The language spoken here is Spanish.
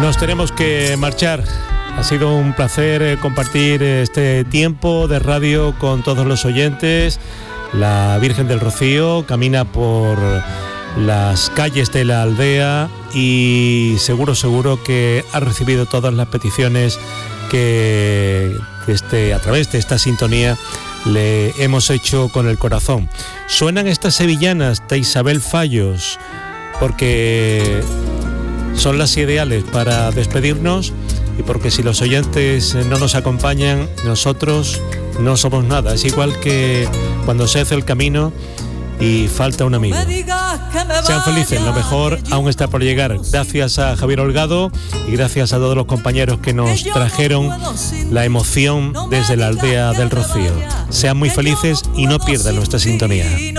Nos tenemos que marchar. Ha sido un placer compartir este tiempo de radio con todos los oyentes. La Virgen del Rocío camina por las calles de la aldea y seguro que ha recibido todas las peticiones que a través de esta sintonía le hemos hecho con el corazón. Suenan estas sevillanas de Isabel Fallos porque son las ideales para despedirnos y porque si los oyentes no nos acompañan, nosotros no somos nada. Es igual que cuando se hace el camino y falta un amigo. Sean felices, lo mejor aún está por llegar. Gracias a Javier Holgado y gracias a todos los compañeros que nos trajeron la emoción desde la aldea del Rocío. Sean muy felices y no pierdan nuestra sintonía.